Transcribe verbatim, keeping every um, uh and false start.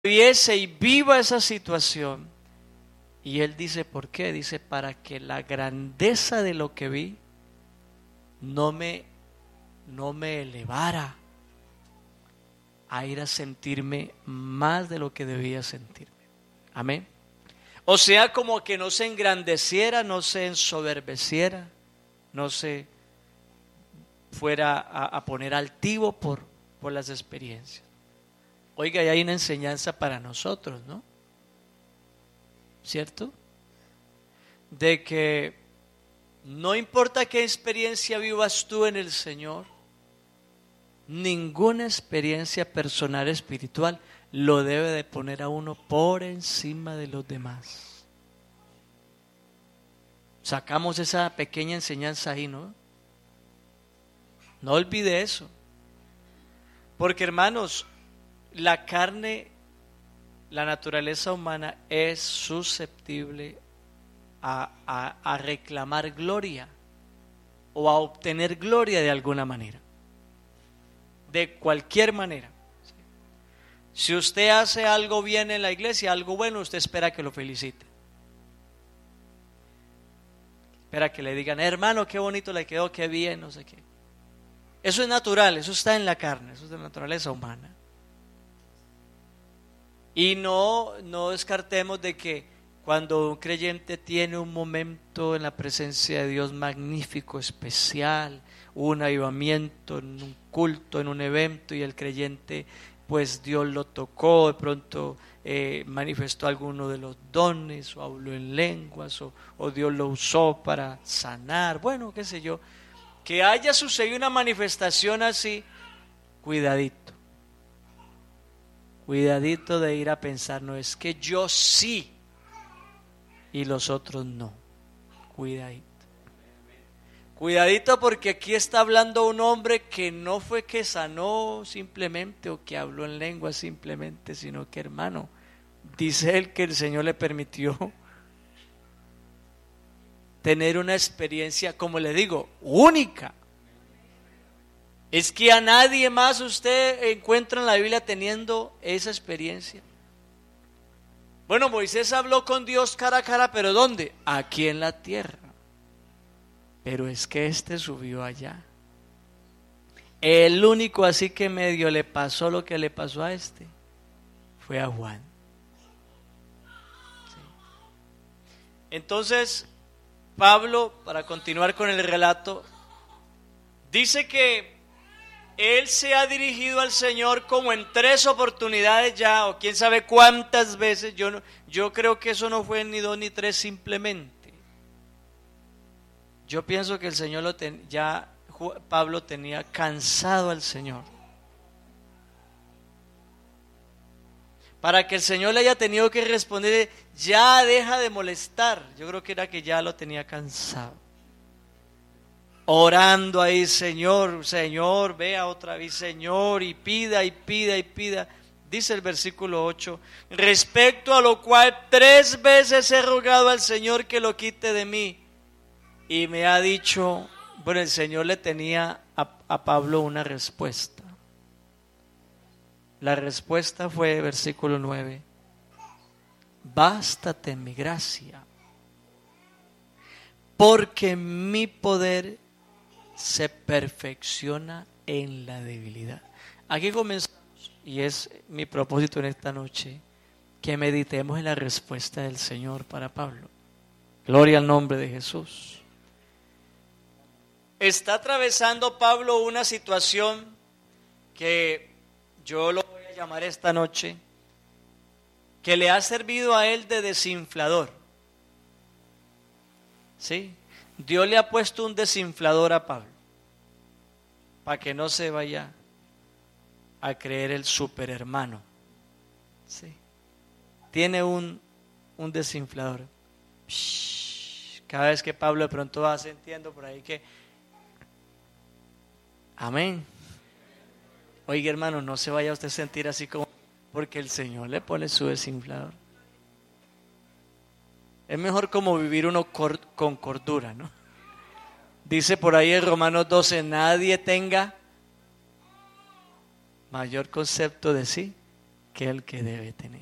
atraviese y viva esa situación. Y él dice, ¿por qué? Dice, para que la grandeza de lo que vi no me, no me elevara a ir a sentirme más de lo que debía sentirme. Amén. O sea, como que no se engrandeciera, no se ensoberbeciera, no se fuera a, a poner altivo por, por las experiencias. Oiga, y hay una enseñanza para nosotros, ¿no? ¿Cierto? De que no importa qué experiencia vivas tú en el Señor, ninguna experiencia personal espiritual lo debe de poner a uno por encima de los demás. Sacamos esa pequeña enseñanza ahí, ¿no? No olvide eso. Porque, hermanos, la carne, la naturaleza humana es susceptible a, a, a reclamar gloria o a obtener gloria de alguna manera. De cualquier manera. Si usted hace algo bien en la iglesia, algo bueno, usted espera que lo felicite. Espera que le digan, hermano, qué bonito le quedó, qué bien, no sé qué. Eso es natural, eso está en la carne, eso es de la naturaleza humana. Y no, no descartemos de que cuando un creyente tiene un momento en la presencia de Dios magnífico, especial, un avivamiento en un culto, en un evento, y el creyente, pues Dios lo tocó, de pronto eh, manifestó alguno de los dones, o habló en lenguas, o, o Dios lo usó para sanar, bueno, qué sé yo, que haya sucedido una manifestación así, cuidadito, cuidadito de ir a pensar, no es que yo sí y los otros no, cuidadito. Cuidadito, porque aquí está hablando un hombre que no fue que sanó simplemente o que habló en lengua simplemente, sino que, hermano, dice él que el Señor le permitió tener una experiencia, como le digo, única. Es que a nadie más usted encuentra en la Biblia teniendo esa experiencia. Bueno, Moisés habló con Dios cara a cara, pero ¿dónde? Aquí en la tierra. Pero es que este subió allá. El único así que medio le pasó lo que le pasó a este fue a Juan. Sí. Entonces, Pablo, para continuar con el relato, dice que él se ha dirigido al Señor como en tres oportunidades ya, o quién sabe cuántas veces. Yo, no, yo creo que eso no fue ni dos ni tres simplemente. Yo pienso que el Señor lo ten, ya Pablo tenía cansado al Señor. Para que el Señor le haya tenido que responder, ya deja de molestar. Yo creo que era que ya lo tenía cansado. Orando ahí, Señor, Señor, vea otra vez, Señor, y pida y pida y pida. Dice el versículo ocho, respecto a lo cual tres veces he rogado al Señor que lo quite de mí. Y me ha dicho, bueno, el Señor le tenía a, a Pablo una respuesta. La respuesta fue, versículo nueve, bástate mi gracia, porque mi poder se perfecciona en la debilidad. Aquí comenzamos, y es mi propósito en esta noche, que meditemos en la respuesta del Señor para Pablo. Gloria al nombre de Jesús. Está atravesando Pablo una situación que yo lo voy a llamar esta noche, que le ha servido a él de desinflador. ¿Sí? Dios le ha puesto un desinflador a Pablo, para que no se vaya a creer el superhermano. ¿Sí? Tiene un, un desinflador. Cada vez que Pablo de pronto va sintiendo por ahí que amén. Oiga, hermano, no se vaya usted a sentir así como, porque el Señor le pone su desinflador. Es mejor como vivir uno cor, con cordura, ¿no? Dice por ahí en Romanos doce, nadie tenga mayor concepto de sí que el que debe tener.